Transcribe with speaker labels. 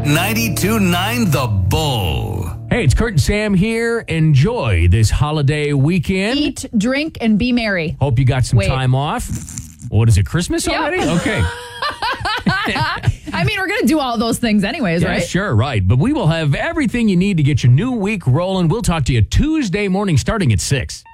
Speaker 1: 92.9 The Bull.
Speaker 2: Hey, it's Kurt and Sam here. Enjoy this holiday weekend.
Speaker 3: Eat, drink, and be merry.
Speaker 2: Hope you got some time off. What is it, Christmas already? Okay.
Speaker 3: I mean, we're going to do all those things anyways, right?
Speaker 2: Sure, right. But we will have everything you need to get your new week rolling. We'll talk to you Tuesday morning starting at 6.